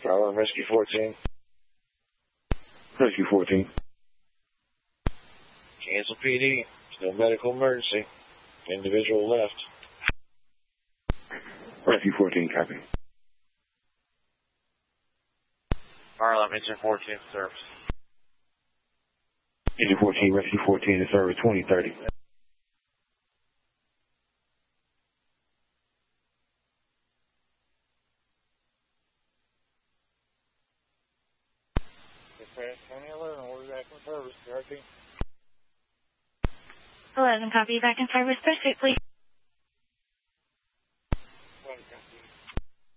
Rescue 14. Rescue 14. Cancel PD. No medical emergency. Individual left. Rescue 14, copy. Let me 14 service. Agent 14, Rescue 14 to service 2030. Dispatch 2011, order back in service. 13. 11, copy, back in service. Pursuit, please.